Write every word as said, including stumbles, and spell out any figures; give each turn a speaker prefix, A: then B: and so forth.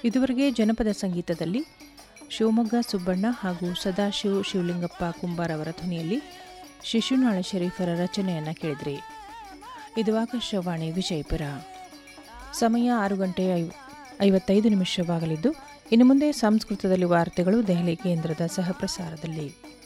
A: ಇದುವರೆಗೆ ಜನಪದ ಸಂಗೀತದಲ್ಲಿ ಶಿವಮೊಗ್ಗ ಸುಬ್ಬಣ್ಣ ಹಾಗೂ ಸದಾಶಿವ ಶಿವಲಿಂಗಪ್ಪ ಕುಂಬಾರ್ ಅವರ ಧ್ವನಿಯಲ್ಲಿ ಶಿಶುನಾಳ ಶರೀಫರ ರಚನೆಯನ್ನು ಕೇಳಿದ್ರಿ. ಇದು ಆಕಾಶವಾಣಿ ವಿಜಯಪುರ. ಸಮಯ ಆರು ಗಂಟೆ ಐ ಐವತ್ತೈದು ನಿಮಿಷವಾಗಲಿದ್ದು, ಇನ್ನು ಮುಂದೆ ಸಂಸ್ಕೃತದಲ್ಲಿ ವಾರ್ತೆಗಳು ದೆಹಲಿ ಕೇಂದ್ರದ ಸಹಪ್ರಸಾರದಲ್ಲಿ.